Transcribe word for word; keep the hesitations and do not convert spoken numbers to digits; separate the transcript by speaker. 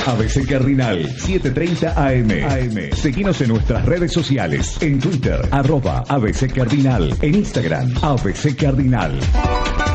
Speaker 1: A B C Cardinal, setecientos treinta A M. A M. Seguinos en nuestras redes sociales. En Twitter, arroba A B C Cardinal. En Instagram, A B C Cardinal.